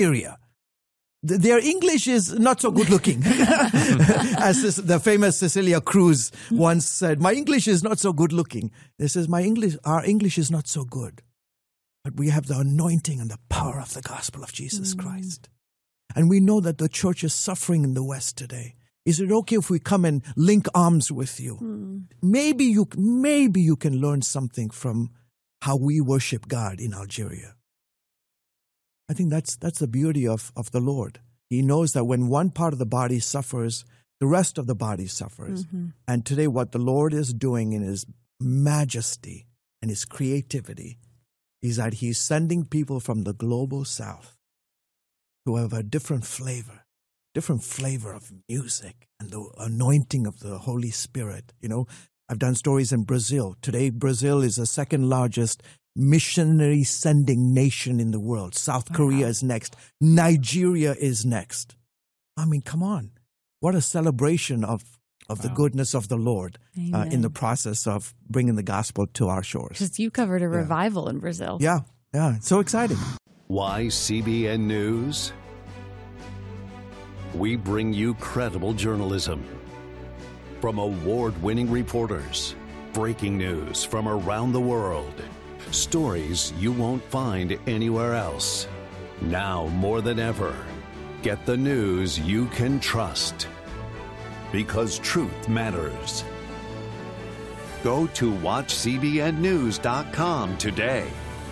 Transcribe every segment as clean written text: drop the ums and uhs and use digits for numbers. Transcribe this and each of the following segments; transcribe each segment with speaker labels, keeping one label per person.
Speaker 1: Nigeria. Their English is not so good looking. As the famous Cecilia Cruz once said, my English is not so good looking. They says, our English is not so good. But we have the anointing and the power of the gospel of Jesus Christ. And we know that the church is suffering in the West today. Is it okay if we come and link arms with you? Maybe you can learn something from how we worship God in Algeria. I think that's the beauty of the Lord. He knows that when one part of the body suffers, the rest of the body suffers. And today what the Lord is doing in His majesty and His creativity is that He's sending people from the global South who have a different flavor of music and the anointing of the Holy Spirit. You know, I've done stories in Brazil. Today, Brazil is the second largest missionary sending nation in the world. South Korea is next. Nigeria is next. I mean, come on. What a celebration of the goodness of the Lord in the process of bringing the gospel to our shores.
Speaker 2: Because you covered a revival in Brazil.
Speaker 1: Yeah. It's so exciting.
Speaker 3: Why CBN News? We bring you credible journalism from award-winning reporters, breaking news from around the world, stories you won't find anywhere else. Now more than ever, get the news you can trust, because truth matters. Go to watchcbnnews.com today.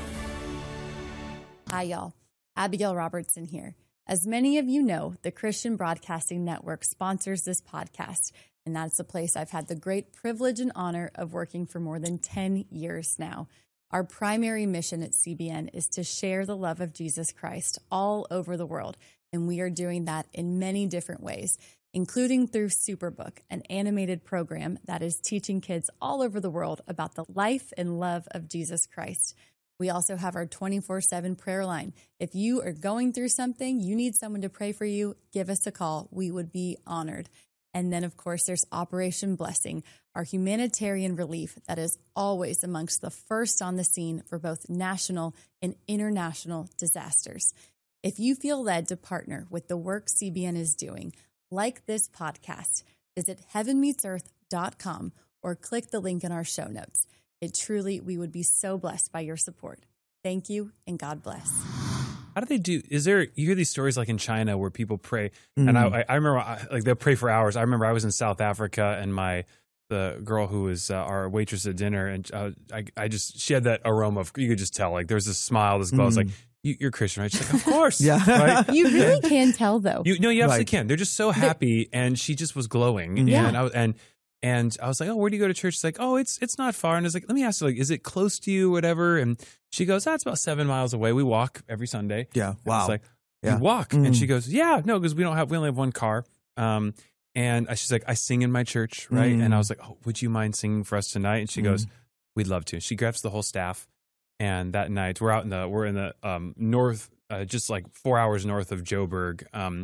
Speaker 2: Hi, y'all. Abigail Robertson here. As many of you know, the Christian Broadcasting Network sponsors this podcast, and that's a place I've had the great privilege and honor of working for more than 10 years now. Our primary mission at CBN is to share the love of Jesus Christ all over the world, and we are doing that in many different ways, including through Superbook, an animated program that is teaching kids all over the world about the life and love of Jesus Christ. We also have our 24/7 prayer line. If you are going through something, you need someone to pray for you, give us a call. We would be honored. And then, of course, there's Operation Blessing, our humanitarian relief that is always amongst the first on the scene for both national and international disasters. If you feel led to partner with the work CBN is doing, like this podcast, visit heavenmeetsearth.com or click the link in our show notes. We would be so blessed by your support. Thank you, and God bless.
Speaker 4: How do they do? You hear these stories like in China where people pray, and I remember like they'll pray for hours. I remember I was in South Africa, and the girl who was our waitress at dinner, and she had that aroma of, you could just tell, like there's this smile, this glow. It's like, you're Christian, right? She's like, of course.
Speaker 1: Yeah.
Speaker 2: Right? You really can tell, though.
Speaker 4: You absolutely can. They're just so happy, and she just was glowing.
Speaker 2: Yeah.
Speaker 4: And I was like, oh, where do you go to church? She's like, oh, it's not far. And I was like, let me ask you, like, is it close to you, whatever? And she goes, it's about 7 miles away. We walk every Sunday.
Speaker 1: Yeah. Wow.
Speaker 4: I was like, you walk? And she goes, yeah, no, because we only have one car. And she's like, I sing in my church, right? And I was like, oh, would you mind singing for us tonight? And she goes, we'd love to. She grabs the whole staff. And that night, we're in the north, just like 4 hours north of Joburg.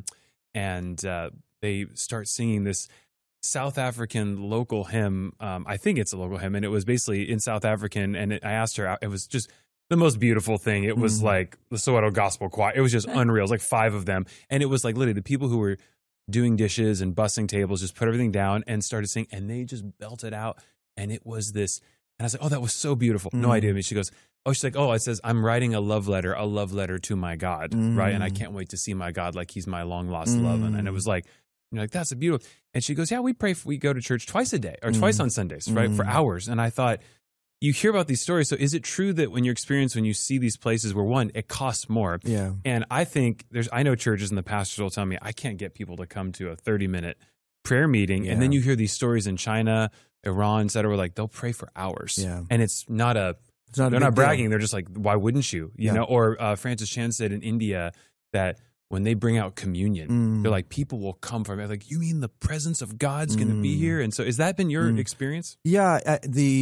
Speaker 4: And they start singing this South African local hymn. I think it's a local hymn, and it was basically in South African. And I asked her, it was just the most beautiful thing. It was like the Soweto Gospel Choir. It was just unreal. It was like 5 of them. And it was like literally the people who were doing dishes and bussing tables just put everything down and started singing, and they just belted out. And it was this, and I was like, oh, that was so beautiful. No idea. I mean, she's like, oh, it says, I'm writing a love letter to my God, right? And I can't wait to see my God like he's my long lost love. And it was like, you're like, that's a beautiful. And she goes, yeah, we go to church twice a day or twice on Sundays, right? For hours. And I thought, you hear about these stories. So is it true that when you see these places where, one, it costs more?
Speaker 1: Yeah.
Speaker 4: And I think I know churches and the pastors will tell me, I can't get people to come to a 30-minute prayer meeting. Yeah. And then you hear these stories in China, Iran, et cetera, where like they'll pray for hours.
Speaker 1: Yeah.
Speaker 4: And they're not bragging. They're just like, why wouldn't you? You know? Or Francis Chan said in India that when they bring out communion, they're like, people will come from it. Like, you mean the presence of God's going to be here? And so has that been your experience?
Speaker 1: Yeah.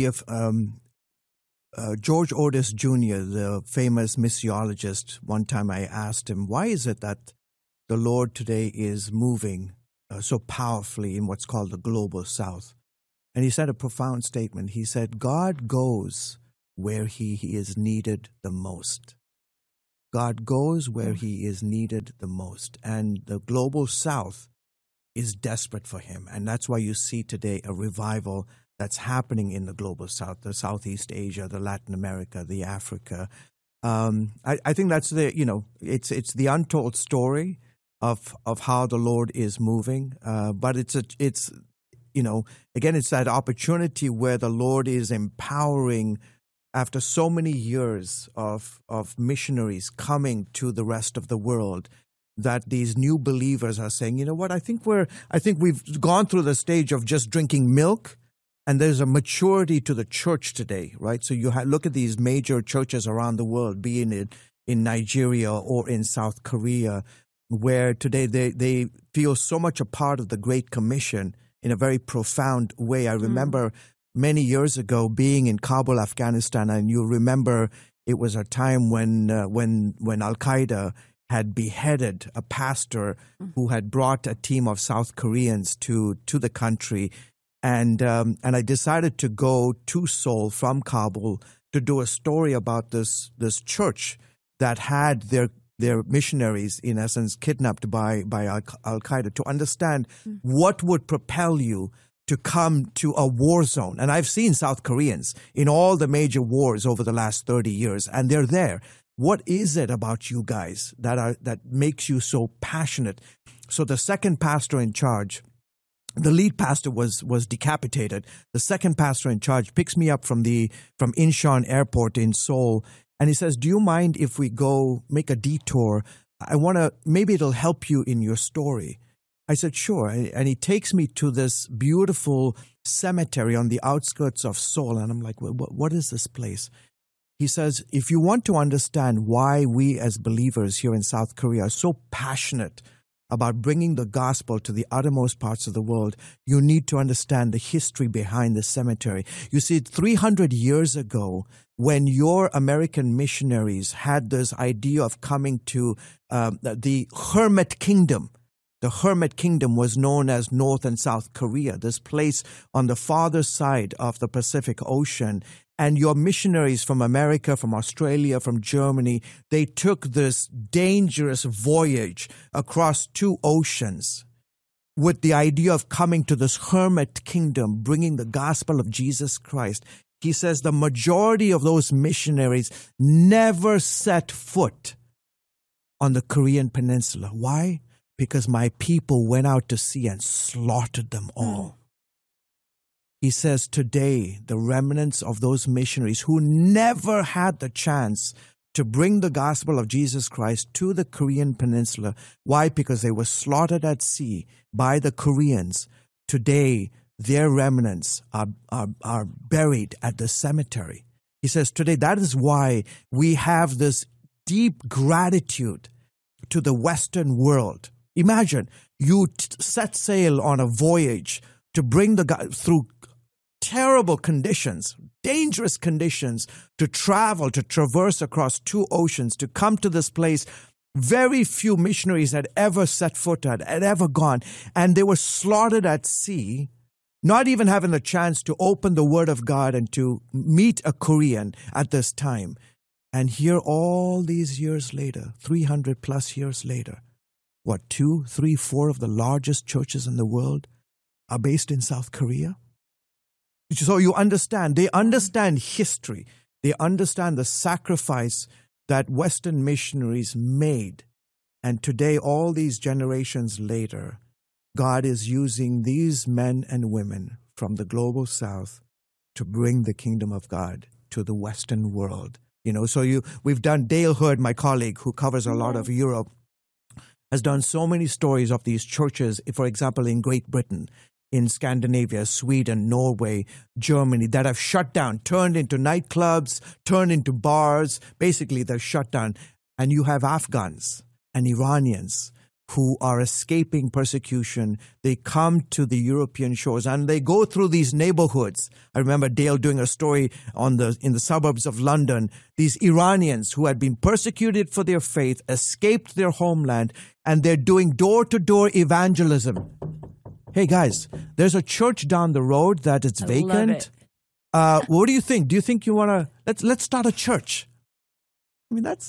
Speaker 1: George Otis Jr., the famous missiologist, one time I asked him, why is it that the Lord today is moving so powerfully in what's called the global South? And he said a profound statement. He said, God goes where he is needed the most. God goes where he is needed the most. And the global south is desperate for him. And that's why you see today a revival that's happening in the global south, the Southeast Asia, the Latin America, the Africa. I think that's it's the untold story of how the Lord is moving. But it's again, it's that opportunity where the Lord is empowering after so many years of missionaries coming to the rest of the world, that these new believers are saying, you know what, I think we've gone through the stage of just drinking milk, and there's a maturity to the church today, right? So you look at these major churches around the world, be it in Nigeria or in South Korea, where today they feel so much a part of the Great Commission in a very profound way. I remember many years ago being in Kabul, Afghanistan, and you remember it was a time when Al-Qaeda had beheaded a pastor who had brought a team of South Koreans to the country. And I decided to go to Seoul from Kabul to do a story about this church that had their missionaries, in essence, kidnapped by Al-Qaeda, to understand what would propel you to come to a war zone. And I've seen South Koreans in all the major wars over the last 30 years, and they're there. What is it about you guys that makes you so passionate? So the second pastor in charge, the lead pastor was decapitated. The second pastor in charge picks me up from Incheon Airport in Seoul, and he says, "Do you mind if we go make a detour? Maybe it'll help you in your story." I said, "Sure." And he takes me to this beautiful cemetery on the outskirts of Seoul. And I'm like, what is this place? He says, if you want to understand why we as believers here in South Korea are so passionate about bringing the gospel to the uttermost parts of the world, you need to understand the history behind the cemetery. You see, 300 years ago, when your American missionaries had this idea of coming to the Hermit Kingdom. The Hermit Kingdom was known as North and South Korea, this place on the farther side of the Pacific Ocean. And your missionaries from America, from Australia, from Germany, they took this dangerous voyage across 2 oceans with the idea of coming to this Hermit Kingdom, bringing the gospel of Jesus Christ. He says the majority of those missionaries never set foot on the Korean peninsula. Why? Because my people went out to sea and slaughtered them all. He says today, the remnants of those missionaries who never had the chance to bring the gospel of Jesus Christ to the Korean peninsula. Why? Because they were slaughtered at sea by the Koreans. Today, their remnants are buried at the cemetery. He says today, that is why we have this deep gratitude to the Western world. Imagine you set sail on a voyage to bring the God through terrible conditions, dangerous conditions, to travel, to traverse across 2 oceans, to come to this place very few missionaries had ever set foot at, had ever gone. And they were slaughtered at sea, not even having the chance to open the Word of God and to meet a Korean at this time. And here all these years later, 300 plus years later, 2, 3, 4 of the largest churches in the world are based in South Korea? So you understand, they understand history. They understand the sacrifice that Western missionaries made. And today, all these generations later, God is using these men and women from the global South to bring the kingdom of God to the Western world. We've done, Dale Hood, my colleague, who covers a lot of Europe, has done so many stories of these churches, for example, in Great Britain, in Scandinavia, Sweden, Norway, Germany, that have shut down, turned into nightclubs, turned into bars. Basically, they're shut down. And you have Afghans and Iranians who are escaping persecution. They come to the European shores and they go through these neighborhoods. I remember Dale doing a story in the suburbs of London. These Iranians who had been persecuted for their faith, escaped their homeland, and they're doing door-to-door evangelism. Hey guys, there's a church down the road that it's vacant. What do you think? Do you think you want to let's start a church? I mean, that's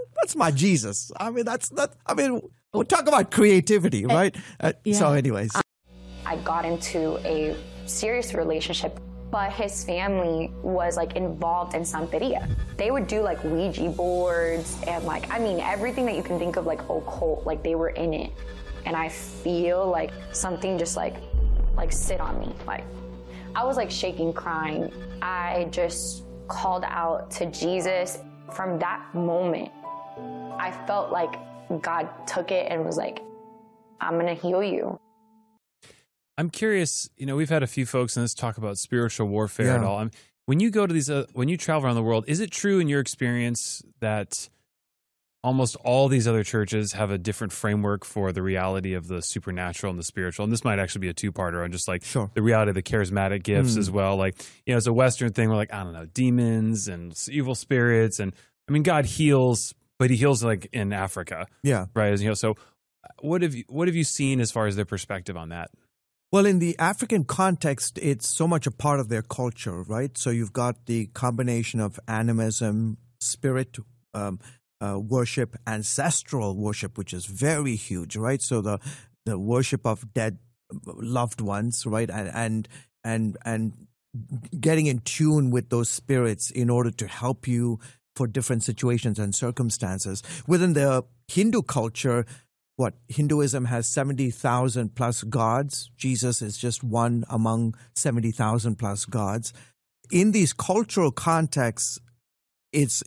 Speaker 1: that's my Jesus. I mean, we'll talk about creativity, right? So anyways.
Speaker 5: I got into a serious relationship, but his family was like involved in Santeria. They would do like Ouija boards and like, I mean, everything that you can think of like occult, like they were in it. And I feel like something just like sit on me. Like I was like shaking, crying. I just called out to Jesus. From that moment, I felt like God took it and was like, I'm going to heal you.
Speaker 4: I'm curious, we've had a few folks in this talk about spiritual warfare and all. When you go to these, when you travel around the world, is it true in your experience that almost all these other churches have a different framework for the reality of the supernatural and the spiritual? And this might actually be a two-parter on just like the reality of the charismatic gifts as well. Like, it's a Western thing. We're like, I don't know, demons and evil spirits. And I mean, God heals, but he heals like in Africa. Yeah. Right. So what have you seen as far as their perspective on that?
Speaker 1: Well, in the African context, it's so much a part of their culture, right? So you've got the combination of animism, spirit worship, ancestral worship, which is very huge, right? So the worship of dead loved ones, right? And getting in tune with those spirits in order to help you for different situations and circumstances. Within the Hindu culture, Hinduism has 70,000 plus gods. Jesus is just one among 70,000 plus gods. In these cultural contexts, it's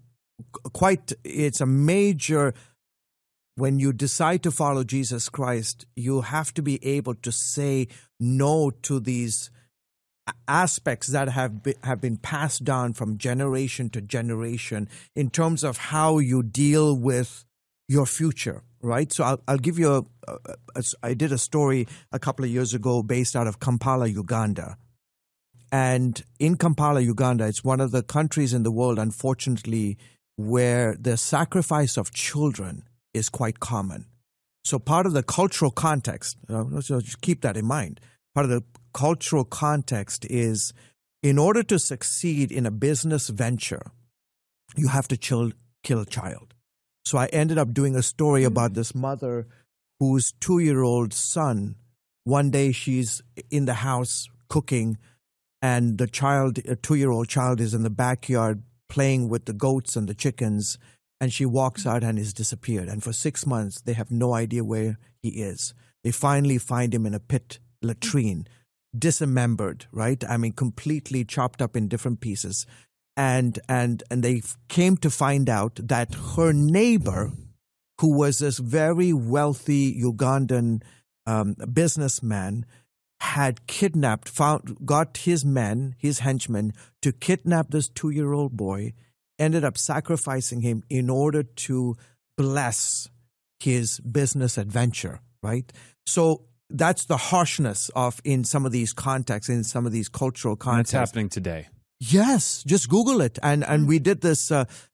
Speaker 1: a major, when you decide to follow Jesus Christ, you have to be able to say no to these aspects that have been passed down from generation to generation in terms of how you deal with your future, right? So I'll give you I did a story a couple of years ago based out of Kampala, Uganda. And in Kampala, Uganda, it's one of the countries in the world, unfortunately, where the sacrifice of children is quite common. So part of the cultural context, so just keep that in mind, part of the cultural context is in order to succeed in a business venture, you have to kill a child. So I ended up doing a story about this mother whose 2-year-old son, one day she's in the house cooking, and the child, a 2-year-old child, is in the backyard playing with the goats and the chickens, and she walks out and is disappeared. And for 6 months, they have no idea where he is. They finally find him in a pit latrine, dismembered, right? I mean, completely chopped up in different pieces. And they came to find out that her neighbor, who was this very wealthy Ugandan businessman, had got his henchmen to kidnap this 2-year-old boy, ended up sacrificing him in order to bless his business adventure, right? So that's the harshness in some of these contexts, in some of these cultural contexts.
Speaker 4: And it's happening today.
Speaker 1: Yes, just Google it. And we did this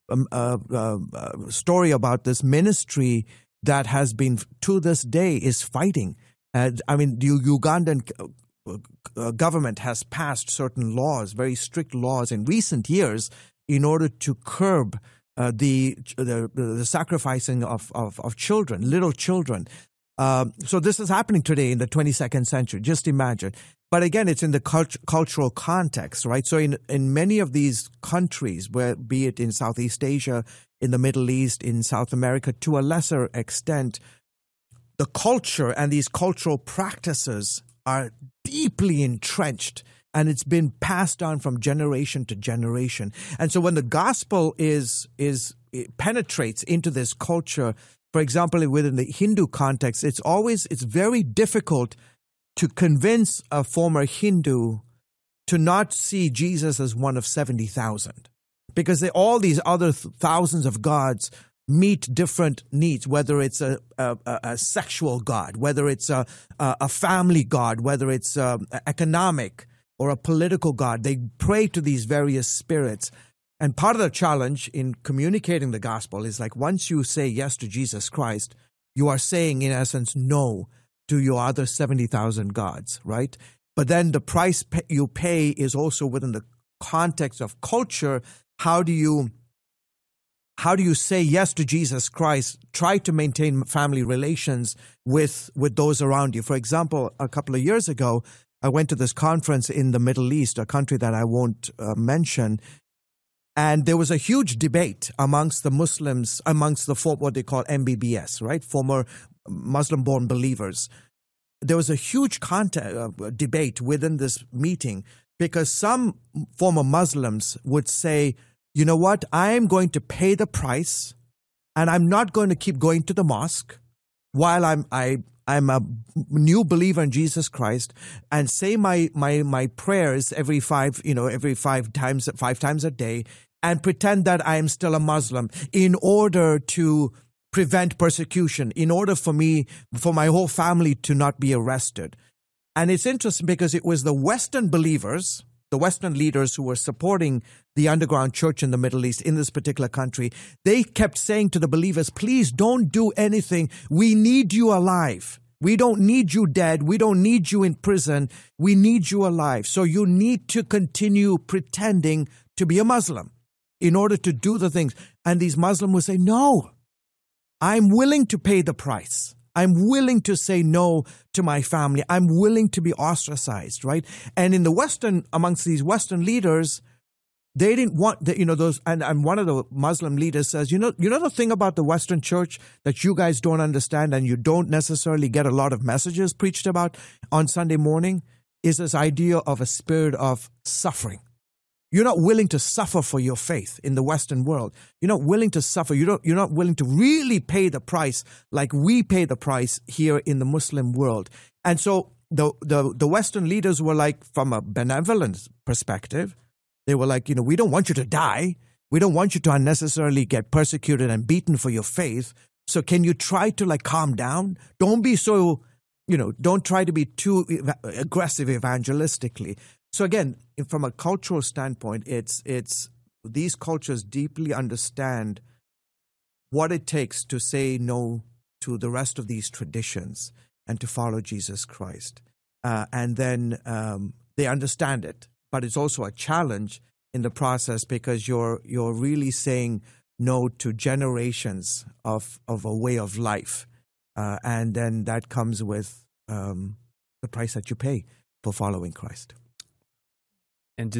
Speaker 1: story about this ministry that has been, to this day, is fighting. I mean, the Ugandan government has passed certain laws, very strict laws in recent years in order to curb the sacrificing of children, little children. So this is happening today in the 22nd century. Just imagine. But again, it's in the cultural context, right? So in many of these countries, be it in Southeast Asia, in the Middle East, in South America, to a lesser extent, the culture and these cultural practices are deeply entrenched, and it's been passed on from generation to generation. And so when the gospel it penetrates into this culture, for example, within the Hindu context, it's very difficult to convince a former Hindu to not see Jesus as one of 70,000, because all these other thousands of gods meet different needs, whether it's a sexual god, whether it's a family god, whether it's economic or a political god. They pray to these various spirits. And part of the challenge in communicating the gospel is like, once you say yes to Jesus Christ, you are saying, in essence, no to your other 70,000 gods, right? But then the price you pay is also within the context of culture. How do you how do you say yes to Jesus Christ? Try to maintain family relations with those around you. For example, a couple of years ago, I went to this conference in the Middle East, a country that I won't mention, and there was a huge debate amongst the Muslims, amongst the what they call MBBS, right? Former Muslim-born believers. There was a huge debate within this meeting because some former Muslims would say, you know what, I am going to pay the price and I'm not going to keep going to the mosque while I'm a new believer in Jesus Christ and say my prayers every five times a day and pretend that I am still a Muslim in order to prevent persecution, in order for my whole family to not be arrested. And it's interesting because it was the Western believers, the Western leaders who were supporting the underground church in the Middle East, in this particular country. They kept saying to the believers, please don't do anything. We need you alive. We don't need you dead. We don't need you in prison. We need you alive. So you need to continue pretending to be a Muslim in order to do the things. And these Muslims would say, no, I'm willing to pay the price. I'm willing to say no to my family. I'm willing to be ostracized, right? And in the amongst these Western leaders, they didn't want those. And one of the Muslim leaders says, you know the thing about the Western church that you guys don't understand, and you don't necessarily get a lot of messages preached about on Sunday morning, is this idea of a spirit of suffering. You're not willing to suffer for your faith in the Western world. You're not willing to suffer. You're not willing to really pay the price like we pay the price here in the Muslim world. And so the Western leaders were like, from a benevolent perspective, they were like, we don't want you to die. We don't want you to unnecessarily get persecuted and beaten for your faith. So can you try to calm down? Don't be so, don't try to be too aggressive evangelistically. So again, from a cultural standpoint, it's these cultures deeply understand what it takes to say no to the rest of these traditions and to follow Jesus Christ. And then they understand it, but it's also a challenge in the process because you're really saying no to generations of a way of life. And then that comes with the price that you pay for following Christ.
Speaker 4: And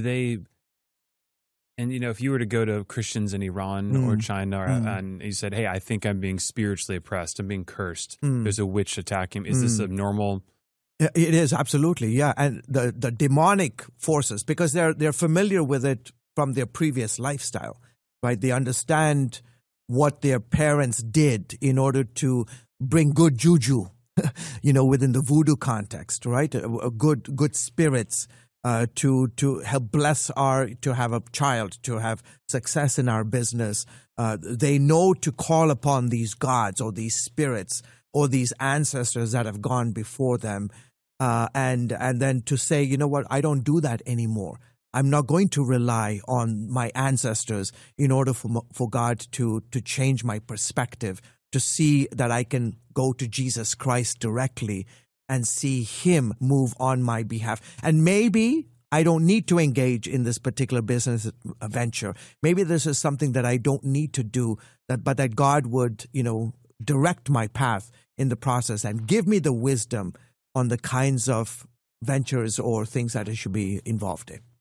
Speaker 4: if you were to go to Christians in Iran or China and you said, hey, I think I'm being spiritually oppressed, I'm being cursed, there's a witch attacking me. Is this a normal?
Speaker 1: It is, absolutely, yeah. And the demonic forces, because they're familiar with it from their previous lifestyle, right? They understand what their parents did in order to bring good juju, within the voodoo context, right? Good spirits. To help bless to have a child, to have success in our business. They know to call upon these gods or these spirits or these ancestors that have gone before them. And then to say, you know what, I don't do that anymore. I'm not going to rely on my ancestors in order for God to change my perspective, to see that I can go to Jesus Christ directly and see him move on my behalf. And maybe I don't need to engage in this particular business venture. Maybe this is something that I don't need to do, but that God would, direct my path in the process and give me the wisdom on the kinds of ventures or things that I should be involved in.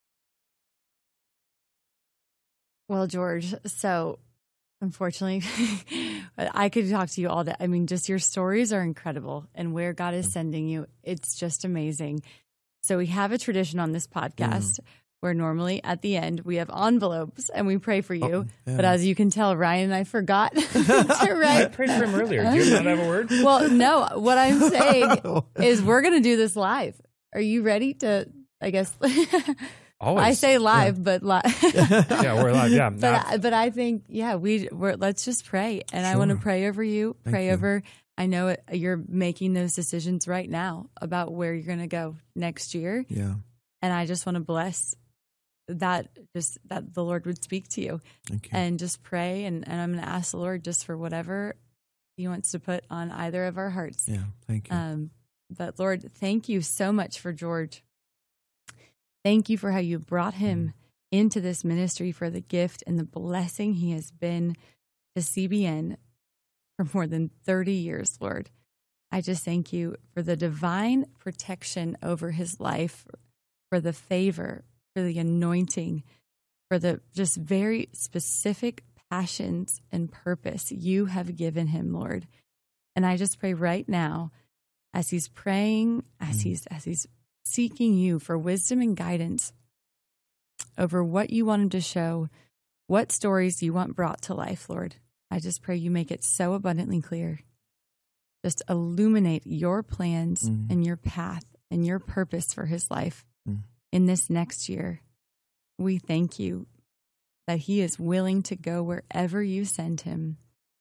Speaker 2: Well, George, so unfortunately, I could talk to you all day. I mean, just your stories are incredible, and where God is sending you, it's just amazing. So we have a tradition on this podcast where normally at the end we have envelopes and we pray for you. But as you can tell, Ryan and I forgot to write.
Speaker 4: I prayed for him earlier. Do you not have a word?
Speaker 2: Well, no. What I'm saying is we're going to do this live. Are you ready to, I guess...
Speaker 4: Always.
Speaker 2: I say live, but live.
Speaker 4: Yeah, we're live. Yeah,
Speaker 2: but I think let's just pray, and I want to pray over you. Pray over. I know you're making those decisions right now about where you're going to go next year.
Speaker 1: Yeah,
Speaker 2: and I just want to bless that the Lord would speak to you.
Speaker 1: Thank you.
Speaker 2: And just pray, and I'm going to ask the Lord just for whatever He wants to put on either of our hearts.
Speaker 1: Yeah, thank you.
Speaker 2: But Lord, thank you so much for George. Thank you for how you brought him into this ministry, for the gift and the blessing he has been to CBN for more than 30 years, Lord. I just thank you for the divine protection over his life, for the favor, for the anointing, for the just very specific passions and purpose you have given him, Lord. And I just pray right now, as he's praying, as he's seeking you for wisdom and guidance over what you want him to show, what stories you want brought to life, Lord. I just pray you make it so abundantly clear. Just illuminate your plans and your path and your purpose for his life in this next year. We thank you that he is willing to go wherever you send him.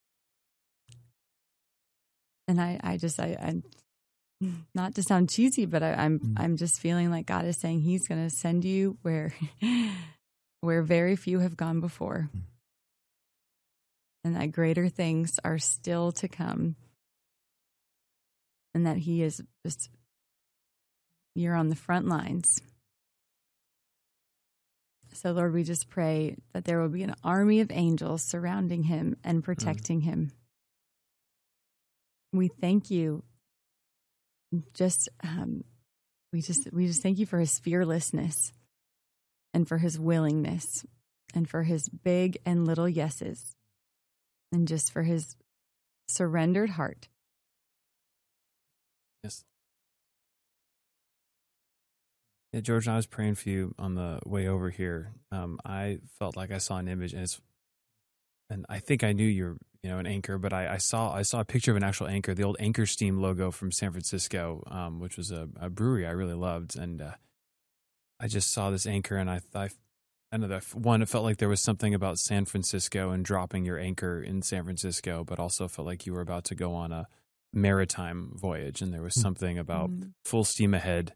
Speaker 2: And I'm not to sound cheesy, but I'm just feeling like God is saying he's going to send you where very few have gone before. And that greater things are still to come. And that he is just, you're on the front lines. So, Lord, we just pray that there will be an army of angels surrounding him and protecting him. We thank you. We just thank you for his fearlessness and for his willingness and for his big and little yeses and just for his surrendered heart.
Speaker 4: Yes. Yeah, George, I was praying for you on the way over here. I felt like I saw an image, and I think I knew you're, an anchor, but I saw a picture of an actual anchor, the old Anchor Steam logo from San Francisco, which was a brewery I really loved, and I just saw this anchor, and I know that one, it felt like there was something about San Francisco and dropping your anchor in San Francisco, but also felt like you were about to go on a maritime voyage, and there was something about full steam ahead,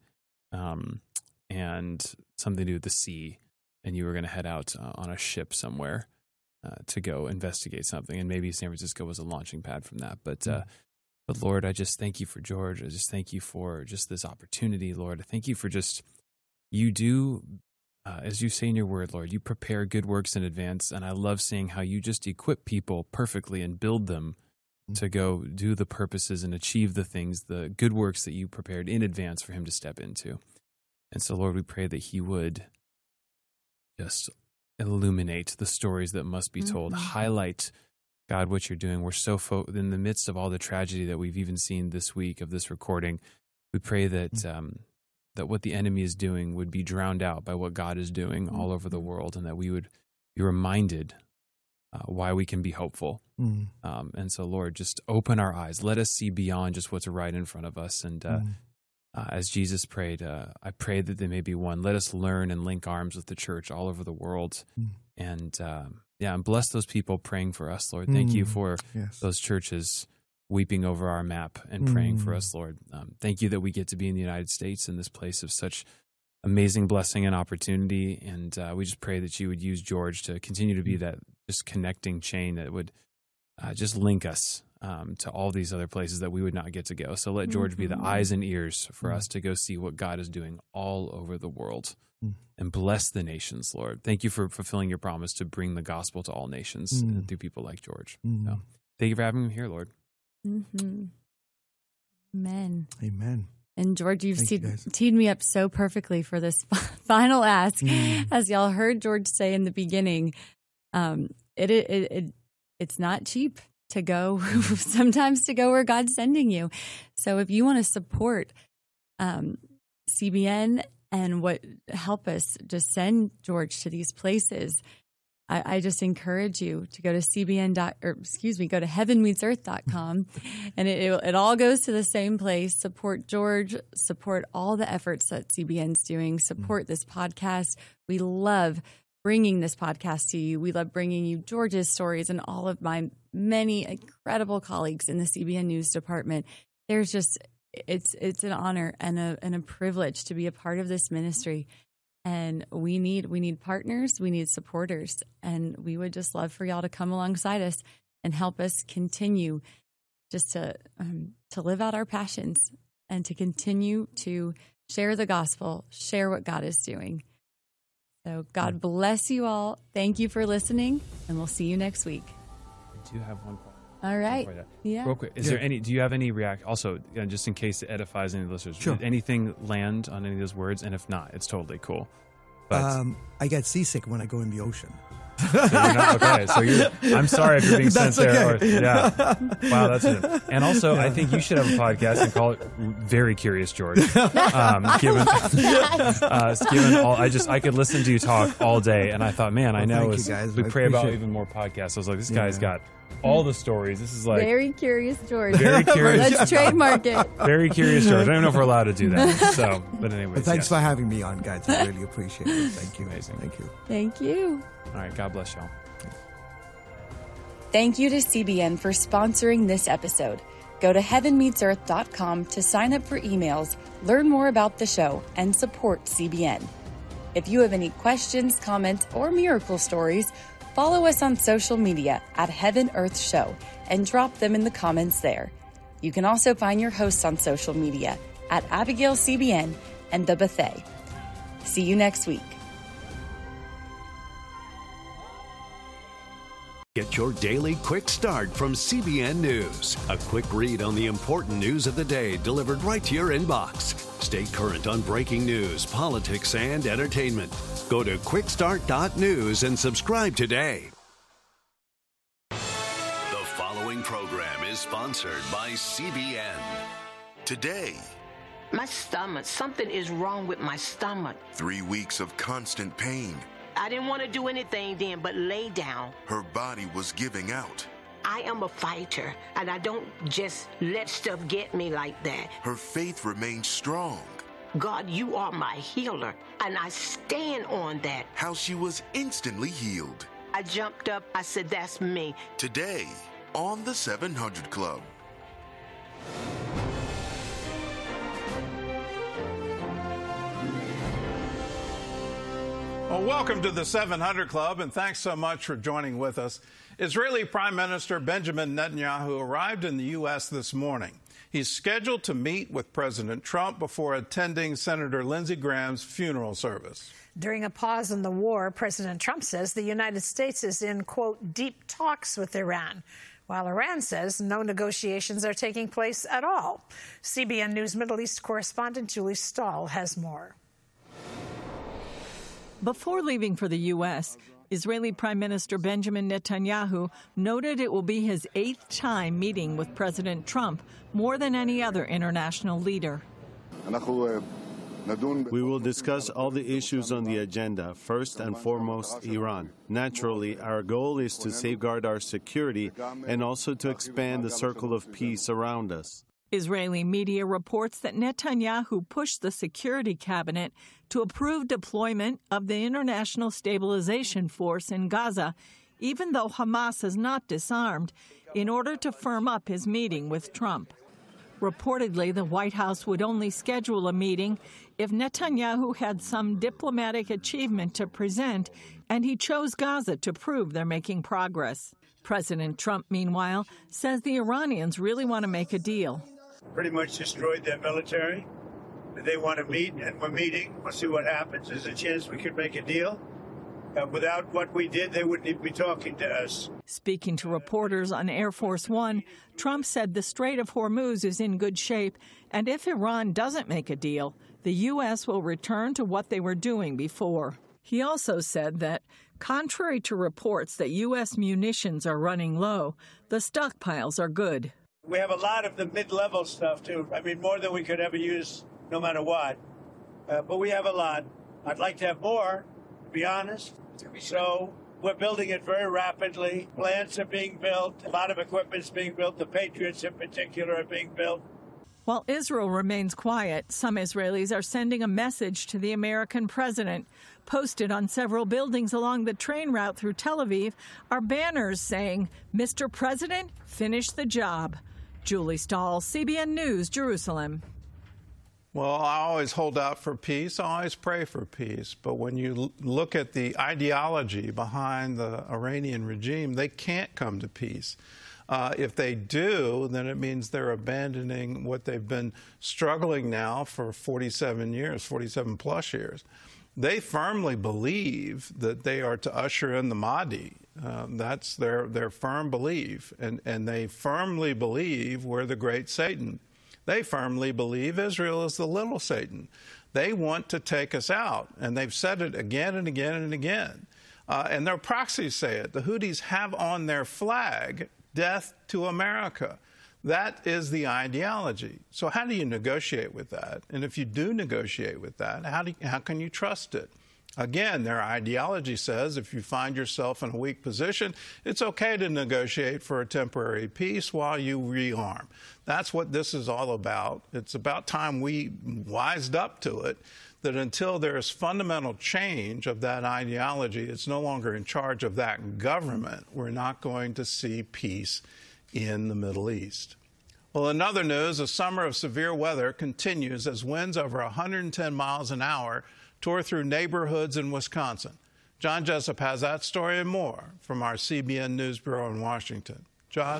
Speaker 4: and something to do with the sea, and you were going to head out on a ship somewhere to go investigate something, and maybe San Francisco was a launching pad from that. But Lord, I just thank you for George. I just thank you for just this opportunity, Lord. I thank you for just, you do, as you say in your word, Lord, you prepare good works in advance, and I love seeing how you just equip people perfectly and build them to go do the purposes and achieve the things, the good works that you prepared in advance for him to step into. And so, Lord, we pray that he would just illuminate the stories that must be told, highlight, God, what you're doing. We're so in the midst of all the tragedy that we've even seen this week of this recording. We pray that that what the enemy is doing would be drowned out by what God is doing all over the world, and that we would be reminded why we can be hopeful. And so, Lord, just open our eyes. Let us see beyond just what's right in front of us. And as Jesus prayed, I pray that they may be one. Let us learn and link arms with the church all over the world. And and bless those people praying for us, Lord. Thank you for those churches weeping over our map and praying for us, Lord. Thank you that we get to be in the United States, in this place of such amazing blessing and opportunity. And we just pray that you would use George to continue to be that just connecting chain that would just link us to all these other places that we would not get to go. So let George be the eyes and ears for us to go see what God is doing all over the world, and bless the nations, Lord. Thank you for fulfilling your promise to bring the gospel to all nations through people like George. So, thank you for having me here, Lord.
Speaker 2: Amen.
Speaker 1: Amen.
Speaker 2: And George, you've teed me up so perfectly for this final ask. As y'all heard George say in the beginning, it's not cheap to go, sometimes to go where God's sending you. So if you want to support CBN and help us just send George to these places, I just encourage you to go to go to heavenmeetsearth.com, and it all goes to the same place. Support George, support all the efforts that CBN's doing, support this podcast. We love bringing this podcast to you. We love bringing you George's stories and all of my many incredible colleagues in the CBN News Department. There's just, it's an honor and a privilege to be a part of this ministry. And we need partners, we need supporters, and we would just love for y'all to come alongside us and help us continue just to live out our passions and to continue to share the gospel, share what God is doing. So God bless you all. Thank you for listening, and we'll see you next week.
Speaker 4: I do have one question.
Speaker 2: All right. Yeah.
Speaker 4: Real quick, do you have any also, just in case it edifies any listeners,
Speaker 1: Sure.
Speaker 4: did anything land on any of those words? And if not, it's totally cool. But
Speaker 1: I get seasick when I go in the ocean.
Speaker 4: so you're not, okay, so I'm sorry if you're being sent there.
Speaker 1: Okay.
Speaker 4: Wow, that's it. And also, I think you should have a podcast and call it Very Curious George. Given all, I could listen to you talk all day, and I thought, man, I know
Speaker 1: thank you guys.
Speaker 4: we
Speaker 1: I
Speaker 4: pray about
Speaker 1: appreciate it.
Speaker 4: even more podcasts. I was like, this guy's got all the stories. This is like
Speaker 2: Very Curious George.
Speaker 4: Very Curious.
Speaker 2: Let's trademark it.
Speaker 4: Very Curious George. I don't know if we're allowed to do that. So, but anyways,
Speaker 1: Thanks for having me on, guys. I really appreciate it. Thank you.
Speaker 4: Amazing.
Speaker 1: Thank you.
Speaker 2: Thank you.
Speaker 4: All right, God bless y'all.
Speaker 2: Thank you to CBN for sponsoring this episode. Go to heavenmeetsearth.com to sign up for emails, learn more about the show, and support CBN. If you have any questions, comments, or miracle stories, follow us on social media at Heaven Earth Show and drop them in the comments there. You can also find your hosts on social media at Abigail CBN and The Bethay. See you next week.
Speaker 3: Get your daily quick start from CBN News. A quick read on the important news of the day delivered right to your inbox. Stay current on breaking news, politics, and entertainment. Go to quickstart.news and subscribe today. The following program is sponsored by CBN.
Speaker 6: Today,
Speaker 7: My stomach, something is wrong with my stomach.
Speaker 6: 3 weeks of constant pain.
Speaker 7: I didn't want to do anything then but lay down.
Speaker 6: Her body was giving out.
Speaker 7: I am a fighter, and I don't just let stuff get me like that.
Speaker 6: Her faith remained strong.
Speaker 7: God, you are my healer, and I stand on that.
Speaker 6: How she was instantly healed.
Speaker 7: I jumped up, I said, that's me.
Speaker 6: Today, on the 700 Club.
Speaker 8: Well, welcome to the 700 Club, and thanks so much for joining with us. Israeli Prime Minister Benjamin Netanyahu arrived in the U.S. this morning. He's scheduled to meet with President Trump before attending Senator Lindsey Graham's funeral service.
Speaker 9: During a pause in the war, President Trump says the United States is in, quote, deep talks with Iran, while Iran says no negotiations are taking place at all. CBN News Middle East correspondent Julie Stahl has more.
Speaker 10: Before leaving for the U.S., Israeli Prime Minister Benjamin Netanyahu noted it will be his 8th time meeting with President Trump, more than any other international leader.
Speaker 11: We will discuss all the issues on the agenda, first and foremost Iran. Naturally, our goal is to safeguard our security and also to expand the circle of peace around us.
Speaker 10: Israeli media reports that Netanyahu pushed the Security Cabinet to approve deployment of the International Stabilization Force in Gaza, even though Hamas has not disarmed, in order to firm up his meeting with Trump. Reportedly, the White House would only schedule a meeting if Netanyahu had some diplomatic achievement to present, and he chose Gaza to prove they're making progress. President Trump, meanwhile, says the Iranians really want to make a deal.
Speaker 12: Pretty much destroyed their military. They want to meet, and we're meeting. We'll see what happens. There's a chance we could make a deal. Without what we did, they wouldn't even be talking to us.
Speaker 10: Speaking to reporters on Air Force One, Trump said the Strait of Hormuz is in good shape, and if Iran doesn't make a deal, the U.S. will return to what they were doing before. He also said that, contrary to reports that U.S. munitions are running low, the stockpiles are good.
Speaker 12: We have a lot of the mid-level stuff, too. I mean, more than we could ever use, no matter what. But we have a lot. I'd like to have more, to be honest. So we're building it very rapidly. Plants are being built. A lot of equipment's being built. The Patriots, in particular, are being built.
Speaker 10: While Israel remains quiet, some Israelis are sending a message to the American president. Posted on several buildings along the train route through Tel Aviv are banners saying, "Mr. President, finish the job." Julie Stahl, CBN News, Jerusalem.
Speaker 8: Well, I always hold out for peace. I always pray for peace. But when you look at the ideology behind the Iranian regime, they can't come to peace. If they do, then it means they're abandoning what they've been struggling now for 47 years, 47 plus years. They firmly believe that they are to usher in the Mahdi. That's their firm belief. And they firmly believe we're the great Satan. They firmly believe Israel is the little Satan. They want to take us out, and they've said it again and again and again. And their proxies say it. The Houthis have on their flag, death to America. That is the ideology. So how do you negotiate with that? And if you do negotiate with that, how can you trust it? Again, their ideology says if you find yourself in a weak position, it's okay to negotiate for a temporary peace while you rearm. That's what this is all about. It's about time we wised up to it, that until there is fundamental change of that ideology, it's no longer in charge of that government, we're not going to see peace in the Middle East. Well, in other news, a summer of severe weather continues as winds over 110 miles an hour tore through neighborhoods in Wisconsin. John Jessup has that story and more from our CBN News Bureau in Washington. John?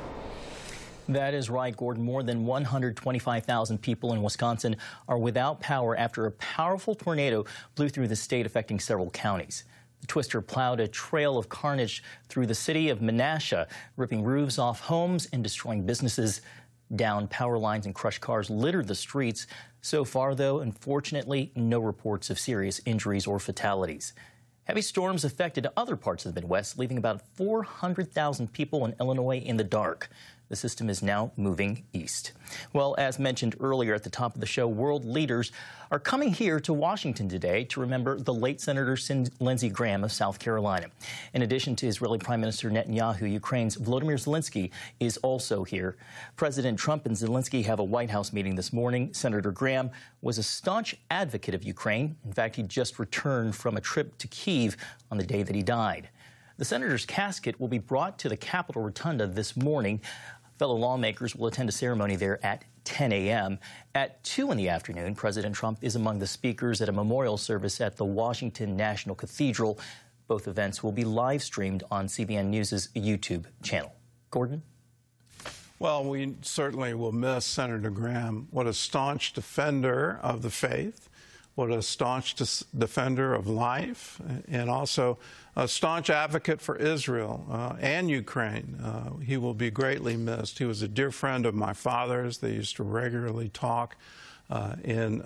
Speaker 13: That is right, Gordon. More than 125,000 people in Wisconsin are without power after a powerful tornado blew through the state, affecting several counties. The twister plowed a trail of carnage through the city of Menasha, ripping roofs off homes and destroying businesses. Downed power lines and crushed cars littered the streets. So far, though, unfortunately, no reports of serious injuries or fatalities. Heavy storms affected other parts of the Midwest, leaving about 400,000 people in Illinois in the dark. The system is now moving east. Well, as mentioned earlier at the top of the show, world leaders are coming here to Washington today to remember the late Senator Lindsey Graham of South Carolina. In addition to Israeli Prime Minister Netanyahu, Ukraine's Volodymyr Zelensky is also here. President Trump and Zelensky have a White House meeting this morning. Senator Graham was a staunch advocate of Ukraine. In fact, he just returned from a trip to Kyiv on the day that he died. The senator's casket will be brought to the Capitol Rotunda this morning. Fellow lawmakers will attend a ceremony there at 10 a.m. At 2 in the afternoon, President Trump is among the speakers at a memorial service at the Washington National Cathedral. Both events will be live streamed on CBN News' YouTube channel. Gordon?
Speaker 8: Well, we certainly will miss Senator Graham. What a staunch defender of the faith. What a staunch defender of life, and also a staunch advocate for Israel and Ukraine. He will be greatly missed. He was a dear friend of my father's. They used to regularly talk, and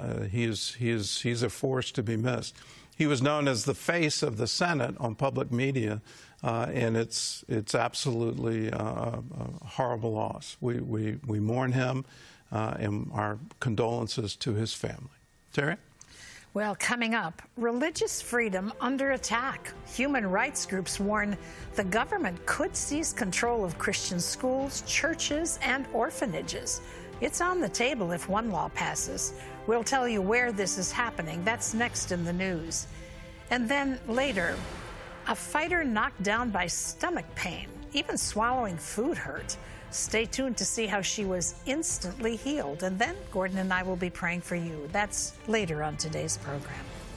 Speaker 8: he's a force to be missed. He was known as the face of the Senate on public media, and it's absolutely a horrible loss. We mourn him, and our condolences to his family. Terry?
Speaker 9: Well, coming up, religious freedom under attack. Human rights groups warn the government could seize control of Christian schools, churches, and orphanages. It's on the table if one law passes. We'll tell you where this is happening. That's next in the news. And then later, a fighter knocked down by stomach pain. Even swallowing food hurt. Stay tuned to see how she was instantly healed. And then Gordon and I will be praying for you. That's later on today's program.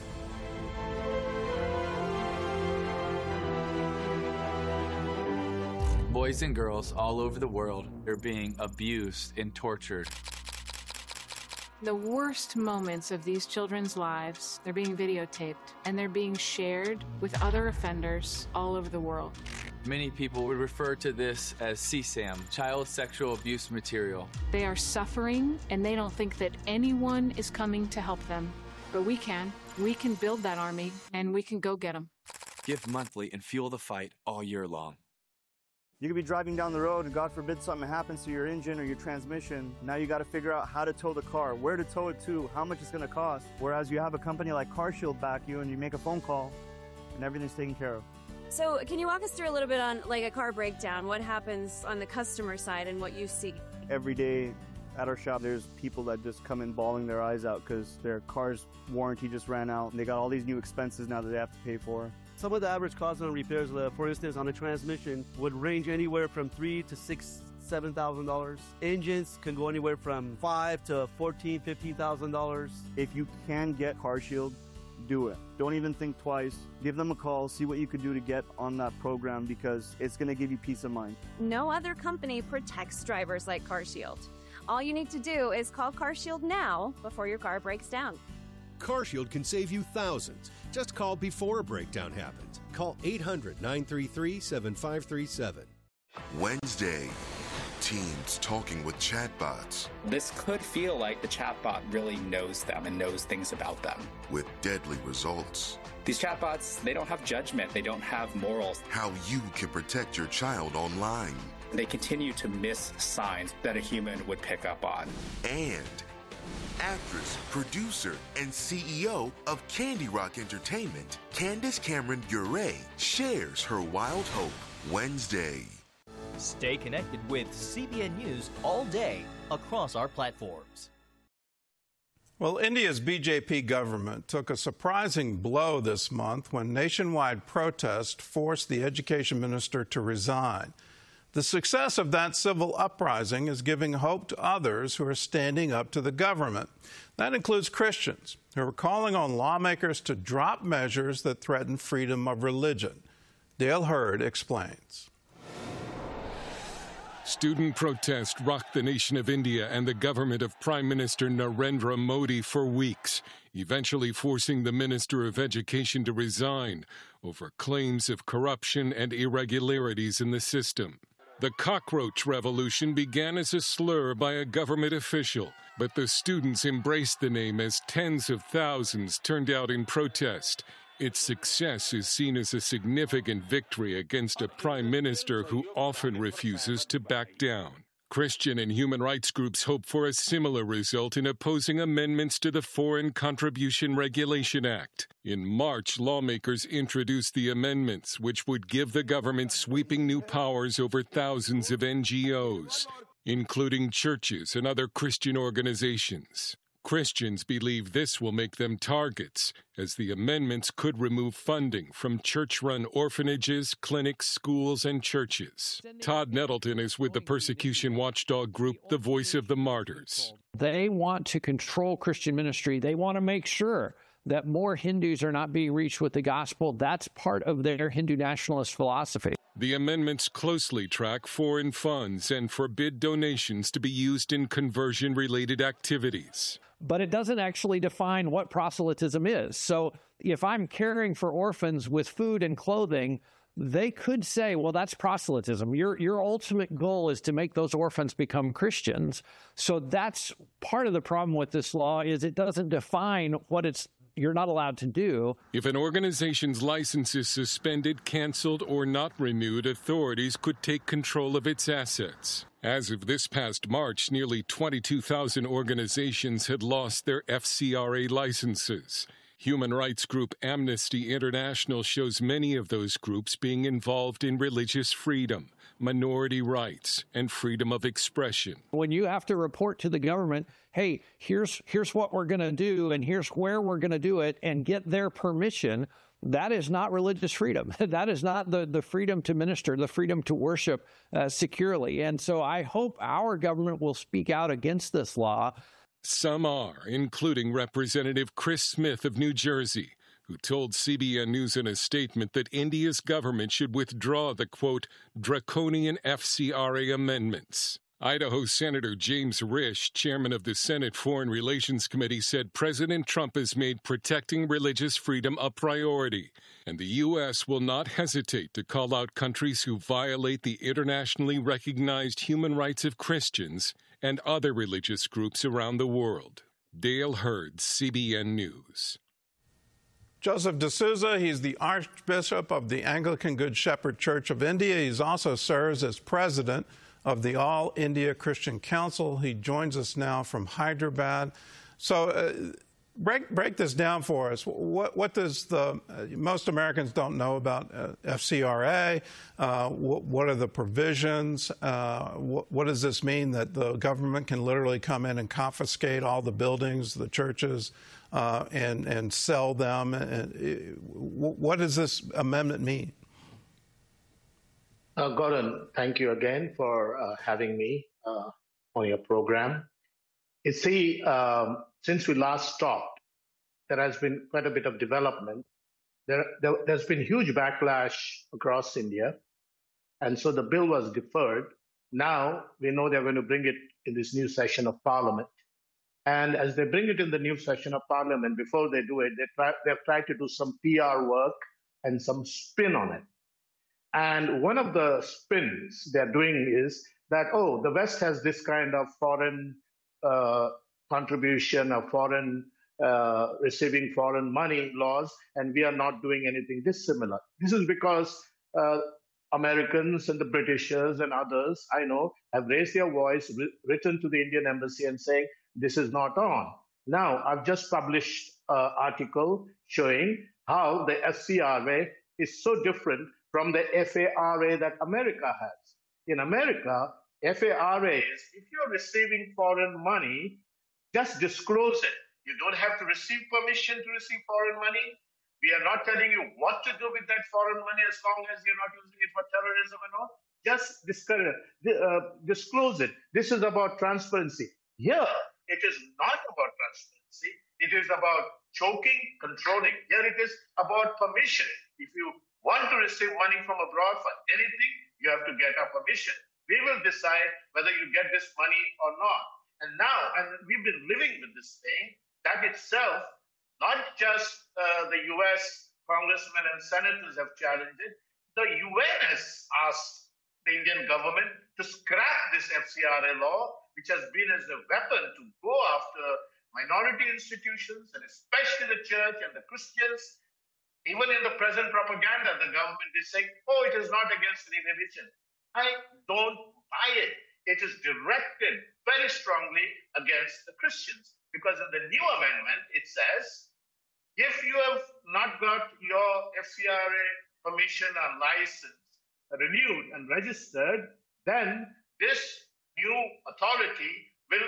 Speaker 14: Boys and girls all over the world are being abused and tortured.
Speaker 15: The worst moments of these children's lives, they're being videotaped and they're being shared with other offenders all over the world.
Speaker 14: Many people would refer to this as CSAM, child sexual abuse material.
Speaker 15: They are suffering and they don't think that anyone is coming to help them. But we can. We can build that army and we can go get them.
Speaker 14: Give monthly and fuel the fight all year long.
Speaker 16: You could be driving down the road and God forbid something happens to your engine or your transmission. Now you got to figure out how to tow the car, where to tow it to, how much it's going to cost. Whereas you have a company like CarShield back you and you make a phone call and everything's taken care of.
Speaker 17: So can you walk us through a little bit on like a car breakdown? What happens on the customer side and what you see?
Speaker 16: Every day at our shop, there's people that just come in bawling their eyes out because their car's warranty just ran out and they got all these new expenses now that they have to pay for.
Speaker 18: Some of the average costs on repairs, for instance, on a transmission would range anywhere from $3,000 to $7,000. Engines can go anywhere from $5,000 to $14,000, $15,000.
Speaker 16: If you can get CarShield, do it. Don't even think twice. Give them a call, see what you could do to get on that program because it's going to give you peace of mind.
Speaker 17: No other company protects drivers like CarShield. All you need to do is call CarShield now before your car breaks down.
Speaker 19: CarShield can save you thousands. Just call before a breakdown happens. Call 800-933-7537.
Speaker 6: Wednesday, teens talking with chatbots.
Speaker 20: This could feel like the chatbot really knows them and knows things about them.
Speaker 6: With deadly results.
Speaker 20: These chatbots, they don't have judgment. They don't have morals.
Speaker 6: How you can protect your child online.
Speaker 20: They continue to miss signs that a human would pick up on.
Speaker 6: And actress, producer, and CEO of Candy Rock Entertainment, Candace Cameron Bure, shares her wild hope. Wednesday.
Speaker 21: Stay connected with CBN News all day across our platforms.
Speaker 8: Well, India's BJP government took a surprising blow this month when nationwide protest forced the education minister to resign. The success of that civil uprising is giving hope to others who are standing up to the government. That includes Christians who are calling on lawmakers to drop measures that threaten freedom of religion. Dale Hurd explains.
Speaker 22: Student protests rocked the nation of India and the government of Prime Minister Narendra Modi for weeks, eventually forcing the Minister of Education to resign over claims of corruption and irregularities in the system. The cockroach revolution began as a slur by a government official, but the students embraced the name as tens of thousands turned out in protest. Its success is seen as a significant victory against a prime minister who often refuses to back down. Christian and human rights groups hope for a similar result in opposing amendments to the Foreign Contribution Regulation Act. In March, lawmakers introduced the amendments, which would give the government sweeping new powers over thousands of NGOs, including churches and other Christian organizations. Christians believe this will make them targets, as the amendments could remove funding from church-run orphanages, clinics, schools, and churches. Todd Nettleton is with the persecution watchdog group The Voice of the Martyrs.
Speaker 23: They want to control Christian ministry. They want to make sure that more Hindus are not being reached with the gospel. That's part of their Hindu nationalist philosophy.
Speaker 22: The amendments closely track foreign funds and forbid donations to be used in conversion-related activities.
Speaker 23: But it doesn't actually define what proselytism is. So if I'm caring for orphans with food and clothing, they could say, well, that's proselytism. Your ultimate goal is to make those orphans become Christians. So that's part of the problem with this law, is it doesn't define what you're not allowed to do.
Speaker 22: If an organization's license is suspended, canceled, or not renewed, authorities could take control of its assets. As of this past March, nearly 22,000 organizations had lost their FCRA licenses. Human rights group Amnesty International shows many of those groups being involved in religious freedom, minority rights, and freedom of expression.
Speaker 23: When you have to report to the government, hey, here's what we're going to do, and here's where we're going to do it, and get their permission, that is not religious freedom. That is not the freedom to minister, the freedom to worship securely. And so I hope our government will speak out against this law.
Speaker 22: Some are, including Representative Chris Smith of New Jersey, who told CBN News in a statement that India's government should withdraw the, quote, draconian FCRA amendments. Idaho Senator James Risch, chairman of the Senate Foreign Relations Committee, said President Trump has made protecting religious freedom a priority, and the U.S. will not hesitate to call out countries who violate the internationally recognized human rights of Christians and other religious groups around the world. Dale Hurd, CBN News.
Speaker 8: Joseph D'Souza, he's the Archbishop of the Anglican Good Shepherd Church of India. He also serves as president of the All India Christian Council. He joins us now from Hyderabad. So break this down for us. What does most Americans don't know about FCRA? What are the provisions? What does this mean, that the government can literally come in and confiscate all the buildings, the churches, and sell them? What does this amendment mean?
Speaker 24: Gordon, thank you again for having me on your program. You see, since we last talked, there has been quite a bit of development. There's been huge backlash across India, and so the bill was deferred. Now we know they're going to bring it in this new session of Parliament. And as they bring it in the new session of parliament, before they do it, they've tried to do some PR work and some spin on it. And one of the spins they're doing is that, oh, the West has this kind of foreign contribution or foreign receiving foreign money laws, and we are not doing anything dissimilar. This is because Americans and the Britishers and others, I know, have raised their voice, written to the Indian embassy and saying, this is not on. Now, I've just published an article showing how the FCRA is so different from the FARA that America has. In America, FARA is, if you're receiving foreign money, just disclose it. You don't have to receive permission to receive foreign money. We are not telling you what to do with that foreign money as long as you're not using it for terrorism and all. Just disclose it. This is about transparency. Here, it is not about transparency. It is about choking, controlling. Here it is about permission. If you want to receive money from abroad for anything, you have to get our permission. We will decide whether you get this money or not. And now, and we've been living with this thing, that itself, not just the US congressmen and senators have challenged it, the UN has asked the Indian government to scrap this FCRA law, which has been as a weapon to go after minority institutions, and especially the church and the Christians. Even in the present propaganda, the government is saying, oh, it is not against any religion. I don't buy it. It is directed very strongly against the Christians. Because in the new amendment, it says, if you have not got your FCRA permission or license renewed and registered, then this new authority will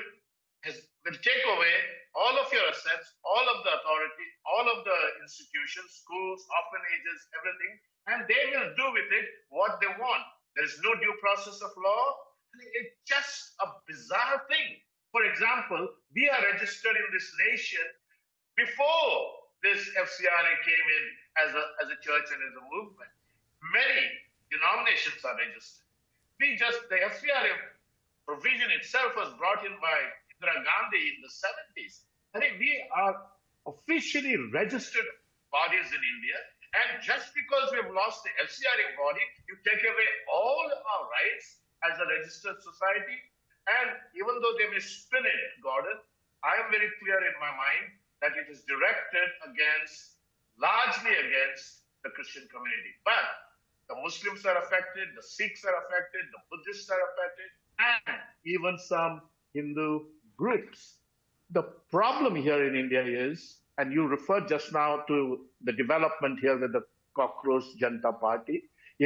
Speaker 24: take away all of your assets, all of the authority, all of the institutions, schools, orphanages, everything, and they will do with it what they want. There is no due process of law. It's just a bizarre thing. For example, we are registered in this nation before this FCRA came in as a church and as a movement. Many denominations are registered. The FCRA provision itself was brought in by Indira Gandhi in the 70s. I think we are officially registered bodies in India, and just because we have lost the FCRA body, you take away all our rights as a registered society. And even though they may spin it, Gordon, I am very clear in my mind that it is directed largely against the Christian community. But the Muslims are affected, the Sikhs are affected, the Buddhists are affected, and even some Hindu groups. The problem here in India is, and you referred just now to the development here with the Cockroach Janata Party,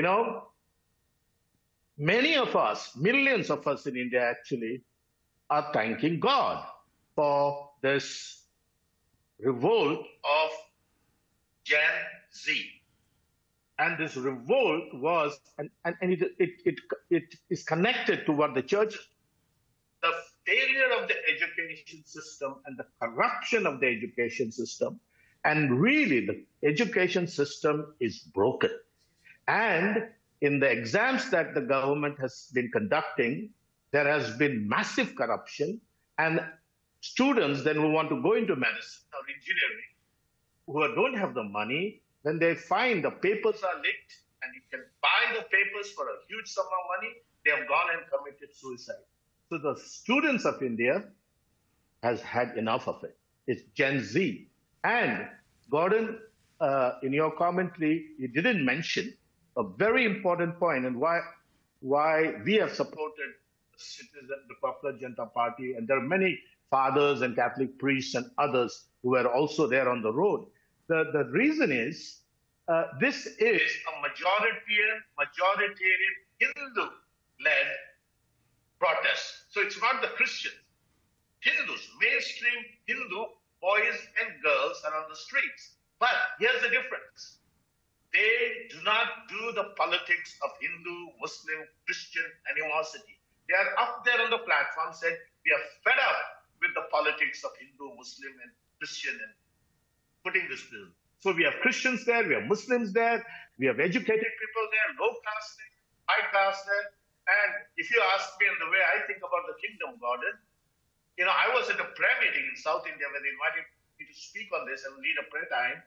Speaker 24: many of us, millions of us in India actually, are thanking God for this revolt of Gen Z. And this revolt was, and it is connected to what the church, the failure of the education system and the corruption of the education system. And really, the education system is broken. And in the exams that the government has been conducting, there has been massive corruption, and students then who want to go into medicine or engineering, who don't have the money, when they find the papers are leaked and you can buy the papers for a huge sum of money, they have gone and committed suicide. So the students of India has had enough of it. It's Gen Z. And Gordon, in your commentary, you didn't mention a very important point, and why we have supported the Popular Janata Party, and there are many fathers and Catholic priests and others who are also there on the road. The reason is this is a majoritarian Hindu-led protest. So it's not the Christians. Hindus, mainstream Hindu boys and girls are on the streets. But here's the difference. They do not do the politics of Hindu, Muslim, Christian animosity. They are up there on the platform saying, we are fed up with the politics of Hindu, Muslim, and Christian and putting this bill. So we have Christians there, we have Muslims there, we have educated people there, low caste there, high caste there. And if you ask me in the way I think about the kingdom, Gordon, I was at a prayer meeting in South India where they invited me to speak on this and lead a prayer time.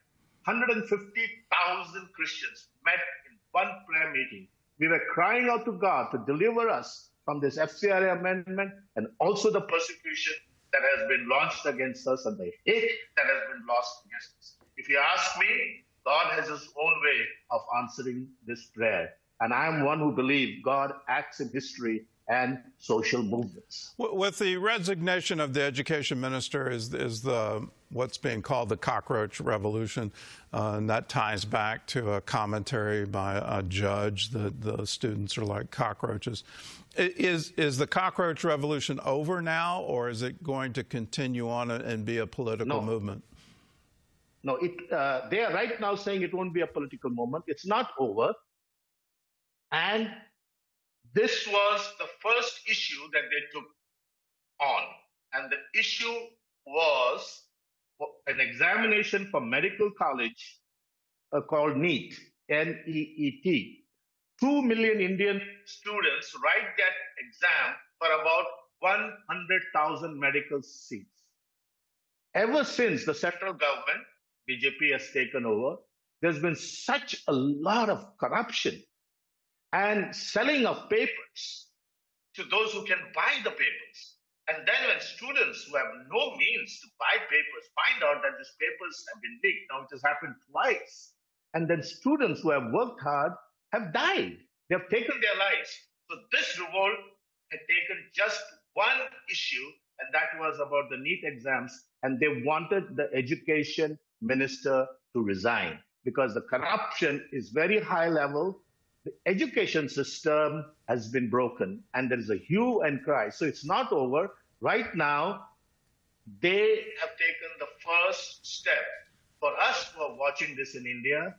Speaker 24: 150,000 Christians met in one prayer meeting. We were crying out to God to deliver us from this FCRA amendment and also the persecution that has been launched against us and the hate that has been launched against us. If you ask me, God has his own way of answering this prayer. And I'm one who believes God acts in history and social movements.
Speaker 8: With the resignation of the education minister is the what's being called the cockroach revolution, and that ties back to a commentary by a judge that the students are like cockroaches. Is the cockroach revolution over now, or is it going to continue on and be a political movement?
Speaker 24: No, they are right now saying it won't be a political movement. It's not over. And this was the first issue that they took on. And the issue was an examination for medical college called NEET, N-E-E-T. 2 million Indian students write that exam for about 100,000 medical seats. Ever since the central government, BJP, has taken over, there's been such a lot of corruption and selling of papers to those who can buy the papers. And then when students who have no means to buy papers find out that these papers have been leaked, now it has happened twice, and then students who have worked hard have died. They have taken their lives. So this revolt had taken just one issue, and that was about the NEET exams, and they wanted the education minister to resign because the corruption is very high level. The education system has been broken, and there is a hue and cry. So it's not over. Right now, they have taken the first step. For us who are watching this in India,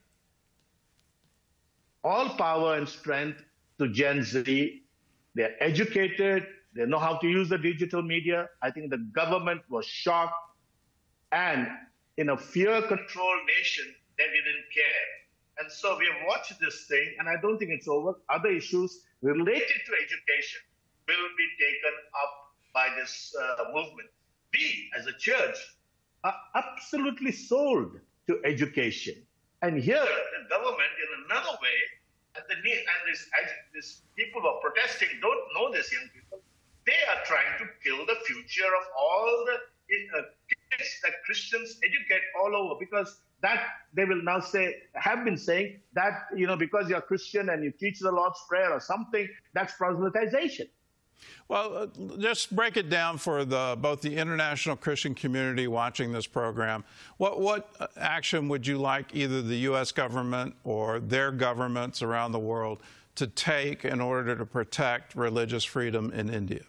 Speaker 24: all power and strength to Gen Z. They're educated. They know how to use the digital media. I think the government was shocked. And in a fear-controlled nation, they didn't care. And so we have watched this thing, and I don't think it's over. Other issues related to education will be taken up by this movement. We, as a church, are absolutely sold to education. And here, the government, in another way, and these people who are protesting don't know this, young people. They are trying to kill the future of all the kids that Christians educate all over, because that they will now say, have been saying that, because you're Christian and you teach the Lord's Prayer or something, that's proselytization.
Speaker 8: Well, just break it down for both the international Christian community watching this program. What action would you like either the U.S. government or their governments around the world to take in order to protect religious freedom in India?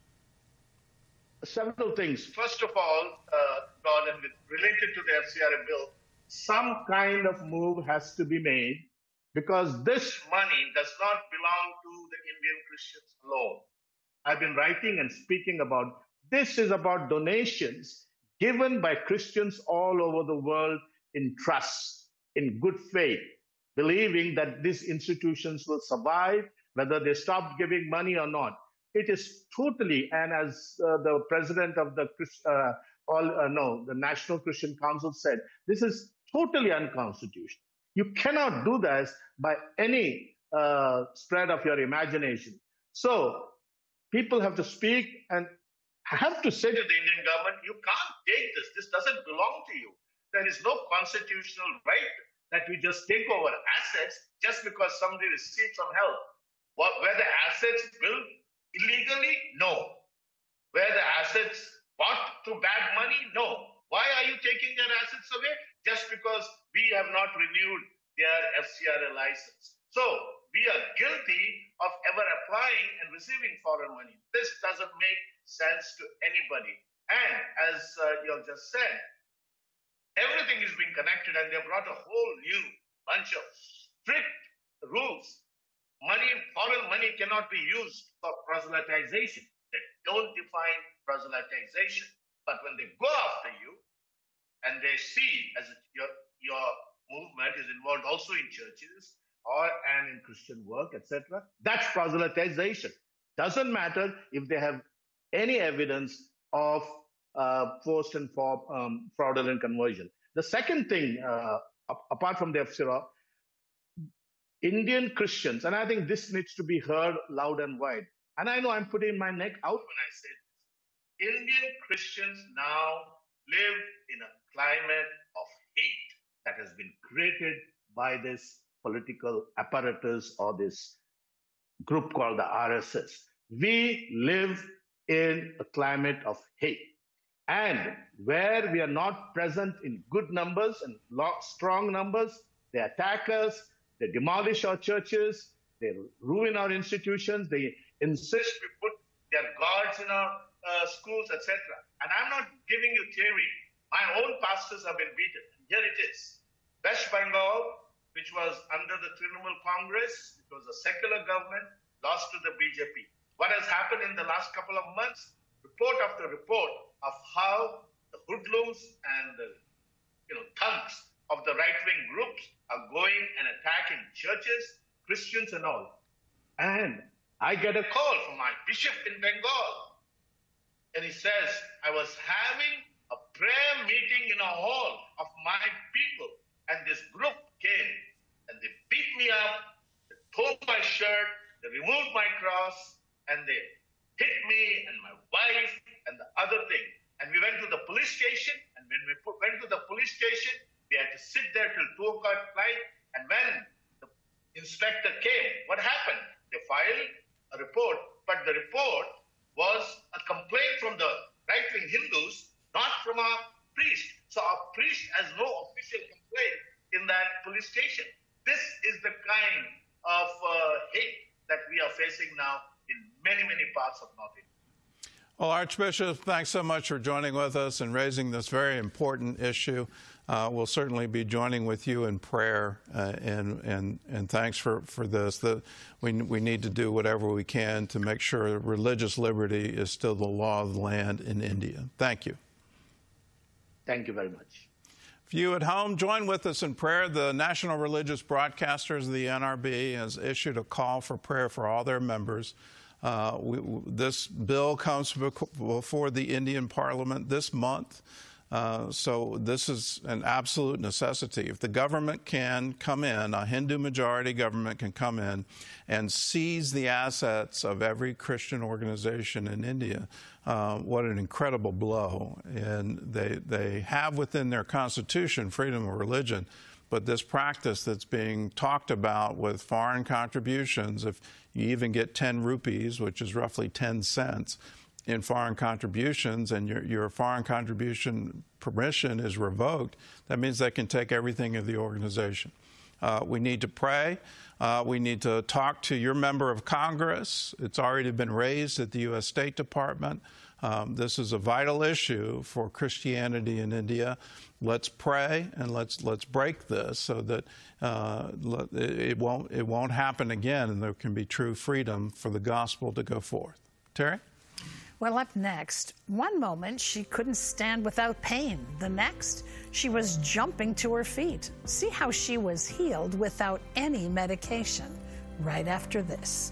Speaker 24: Several things. First of all, God, and related to the FCRA bill, some kind of move has to be made because this money does not belong to the Indian Christians alone. I've been writing and speaking about this is about donations given by Christians all over the world in trust, in good faith, believing that these institutions will survive, whether they stop giving money or not. It is totally, and as the president of the National Christian Council said, this is totally unconstitutional. You cannot do this by any spread of your imagination. So people have to speak and have to say to the Indian government, you can't take this. This doesn't belong to you. There is no constitutional right that we just take over assets just because somebody received some help. Where the assets built illegally? No. Where the assets bought through bad money? No. Why are you taking their assets away? Just because we have not renewed their FCRA license. So we are guilty of ever applying and receiving foreign money. This doesn't make sense to anybody. And as you have just said, everything is being connected, and they brought a whole new bunch of strict rules. Foreign money cannot be used for proselytization. They don't define proselytization. But when they go after you and they see as your movement is involved also in churches and in Christian work, etc., that's proselytization. Doesn't matter if they have any evidence of forced and fraudulent conversion. The second thing, apart from the FSIRA, Indian Christians, and I think this needs to be heard loud and wide. And I know I'm putting my neck out when I say this. Indian Christians now live in a climate of hate that has been created by this political apparatus or this group called the RSS. We live in a climate of hate. And where we are not present in good numbers and strong numbers, they attack us, they demolish our churches, they ruin our institutions, they insist we put their guards in our schools, etc. And I'm not giving you theory. My own pastors have been beaten. Here it is. West Bengal, which was under the Trinamool Congress, it was a secular government, lost to the BJP. What has happened in the last couple of months? Report after report of how the hoodlums and the thugs of the right-wing groups are going and attacking churches, Christians and all. And I get a call from my bishop in Bengal. And he says, I was having a prayer meeting in a hall of my people. And this group came and they beat me up, they tore my shirt, they removed my cross, and they hit me and my wife and the other thing. And we went to the police station, and when we went to the police station, we had to sit there till 2 o'clock night. And when the inspector came, what happened? They filed a report, but the report was a complaint from the right-wing Hindus, not from our priest. So our priest has no official complaint in that police station. This is the kind of hate that we are facing now in many, many parts of North India.
Speaker 8: Well, Archbishop, thanks so much for joining with us and raising this very important issue. We'll certainly be joining with you in prayer, and thanks for this. We need to do whatever we can to make sure religious liberty is still the law of the land in India. Thank you.
Speaker 24: Thank you very much.
Speaker 8: If you at home, join with us in prayer. The National Religious Broadcasters of the NRB has issued a call for prayer for all their members. This bill comes before the Indian Parliament this month. So this is an absolute necessity. If the government can come in, a Hindu majority government can come in and seize the assets of every Christian organization in India, what an incredible blow. And they have within their constitution freedom of religion, but this practice that's being talked about with foreign contributions, if you even get 10 rupees, which is roughly 10 cents, in foreign contributions, and your foreign contribution permission is revoked, that means they can take everything of the organization. We need to pray. We need to talk to your member of Congress. It's already been raised at the U.S. State Department. This is a vital issue for Christianity in India. Let's pray and let's break this so that it won't happen again, and there can be true freedom for the gospel to go forth. Terry?
Speaker 9: Well, up next, one moment she couldn't stand without pain. The next, she was jumping to her feet. See how she was healed without any medication. Right after this.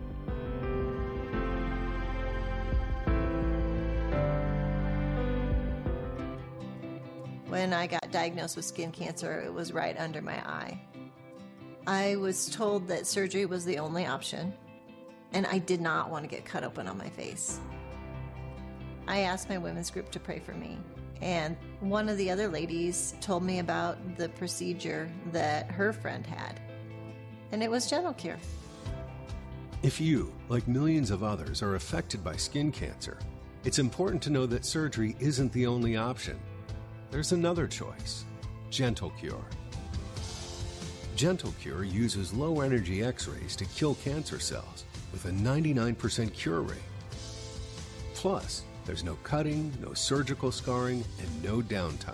Speaker 1: When I got diagnosed with skin cancer, it was right under my eye. I was told that surgery was the only option, and I did not want to get cut open on my face. I asked my women's group to pray for me, and one of the other ladies told me about the procedure that her friend had, and it was Gentle Cure.
Speaker 19: If you, like millions of others, are affected by skin cancer, it's important to know that surgery isn't the only option. There's another choice, Gentle Cure. Gentle Cure uses low-energy X-rays to kill cancer cells with a 99% cure rate. Plus, there's no cutting, no surgical scarring, and no downtime.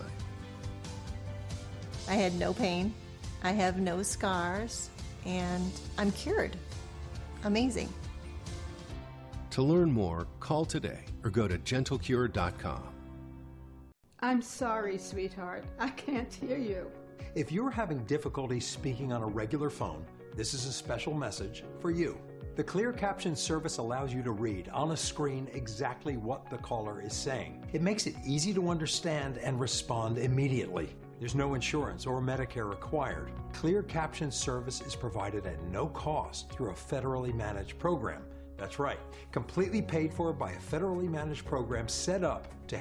Speaker 1: I had no pain, I have no scars, and I'm cured. Amazing.
Speaker 19: To learn more, call today or go to gentlecure.com.
Speaker 2: I'm sorry, sweetheart. I can't hear you.
Speaker 4: If you're having difficulty speaking on a regular phone, this is a special message for you.
Speaker 3: The Clear Caption service allows you to read on a screen exactly what the caller is saying. It makes it easy to understand and respond immediately. There's no insurance or Medicare required. Clear Caption service is provided at no cost through a federally managed program. That's right, completely paid for by a federally managed program set up to